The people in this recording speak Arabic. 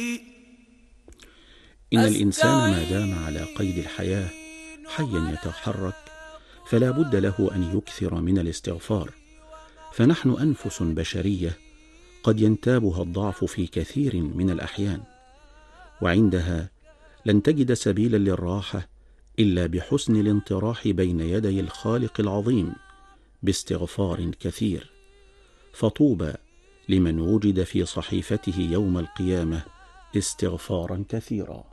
إن الإنسان ما دام على قيد الحياة حيا يتحرك فلا بد له أن يكثر من الاستغفار، فنحن أنفس بشرية قد ينتابها الضعف في كثير من الأحيان، وعندها لن تجد سبيلا للراحة إلا بحسن الانطراح بين يدي الخالق العظيم باستغفار كثير. فطوبى لمن وجد في صحيفته يوم القيامة استغفارا كثيرا.